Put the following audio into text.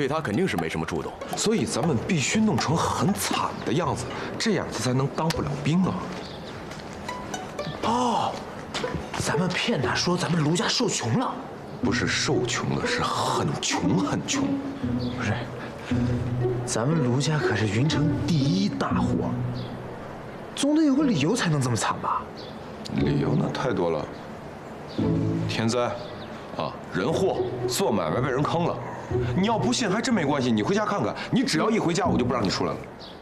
对他肯定是没什么触动。 所以咱们必须弄成很惨的样子，这样他才能当不了兵啊。 哦，咱们骗他说咱们卢家受穷了， 不是受穷了，是很穷很穷。 不是，咱们卢家可是云城第一大户，总得有个理由才能这么惨吧？ 理由那太多了，天灾，啊，人祸，做买卖被人坑了。你要不信还真没关系，你回家看看。你只要一回家，我就不让你出来了。